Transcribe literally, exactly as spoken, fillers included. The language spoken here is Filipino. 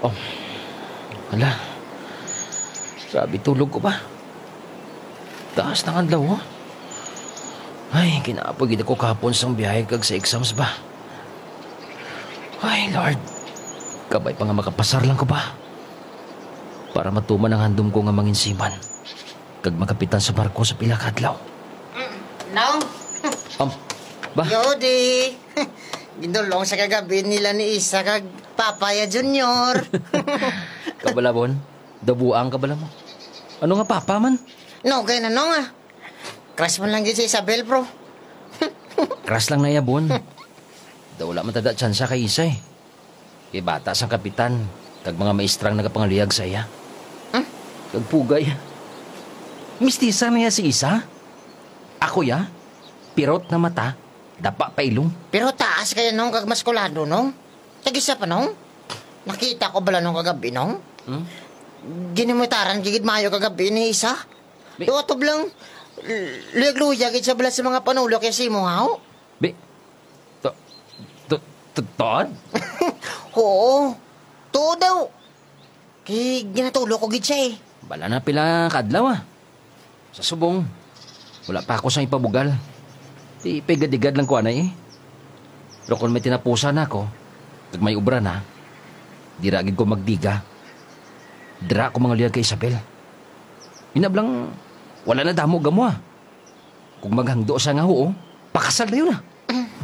Oh, ala. Grabe tulog ko pa. Taas ng adlaw, oh. Ay, kinapagid ako kahapon sa biyahe kag sa exams ba. Ay, Lord. Kabay pa nga makapasar lang ko ba. Para matuman ang handom ko nga manginsiman. Kag makapitan sa barko sa pila ka adlaw. Nong? Um, ba? Jody! Gindulong sa kagabi nila ni Isa kag Papaya Junior. Kabalabon, dabuang kabala mo. Ano nga papa man? No, kaya na nong ah. Crush man lang dyan si Isabel, bro. Kras lang na yabon. Daw wala man tada tsansa kay Isa eh. Kay bata sang kapitan, kag mga maestrang nagapangaliyag sa iya. Huh? Kag pugay. Mistisa na ya si Isa. Ako ya, pirot na mata, dapa pa ilong. Pero taas kaya nong kag maskulado nong. Tagisa pa nong. Nakita ko bala nung kagabi nong. Hmm? Ginimutaran gigid mayo kagabi ni Isa. Bi- Iwatob lang. Luyag-luyag sa bala sa mga panulo kaya si mo, haw? Be, to, to, to, Todd? Oo. Tuo daw. Kaya ginatulo ko gid siya eh. Bala na pila kadlaw ah. Sa subong, wala pa ako sa ipabugal. Di pigad-igad lang ko anay eh. Pero kung may tinapusan ako, pag may ubra na, di ragid ko magdiga. Dira ko mga liyag kay Isabel. Inablang, wala na damo gamo ah. Kung maghangdo sa nga ho, pakasal na yun ah.